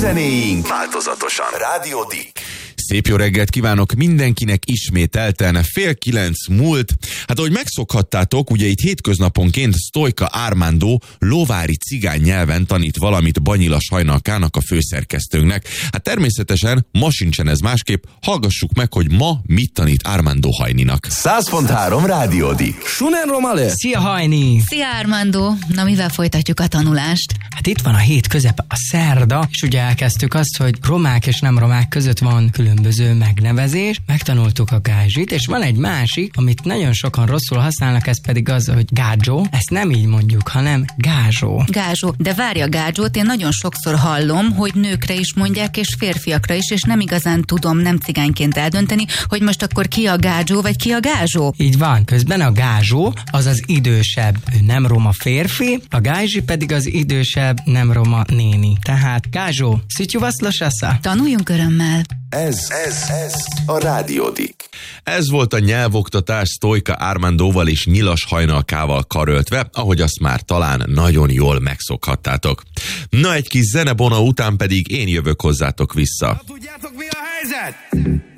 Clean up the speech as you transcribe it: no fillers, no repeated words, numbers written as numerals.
zenéink változatosan. Rádió Dick. Szép jó reggelt kívánok mindenkinek, ismételten 8:30 múlt. Hát ahogy megszokhattátok, ugye itt hétköznaponként Sztojka Armando lovári cigány nyelven tanít valamit Banyilas Hajnalkának, a főszerkesztőnknek. Hát természetesen ma sincsen ez másképp, hallgassuk meg, hogy ma mit tanít Armando Hajninak. 100.3 Rádió Dick. Sunen Romale! Szia Hajni! Szia Armando! Na, mivel folytatjuk a tanulást? Hát itt van a hét közepe, a szerda, és ugye elkezdtük azt, hogy romák és nem romák között van különböző megnevezés, megtanultuk a gázsit, és van egy másik, amit nagyon sokan rosszul használnak, ez pedig az, hogy gádzsó. Ezt nem így mondjuk, hanem gázsó. Gázsó. De várj, a gázsót én nagyon sokszor hallom, hogy nőkre is mondják, és férfiakra is, és nem igazán tudom nem cigányként eldönteni, hogy most akkor ki a gádzsó, vagy ki a gázsó. Így van. Közben a gázsó az az idősebb nem roma férfi, a gázsi pedig az idősebb nem roma néni. Tehát gázsó, szütyú vaszlasasza. Tanuljunk örömmel. Ez a Rádió Dick. Ez volt a nyelvoktatás Sztojka Armandóval és Nyilas Hajnalkával karöltve, ahogy azt már talán nagyon jól megszokhattátok. Na, egy kis zenebona után pedig én jövök hozzátok vissza. Tudjátok, mi a helyzet?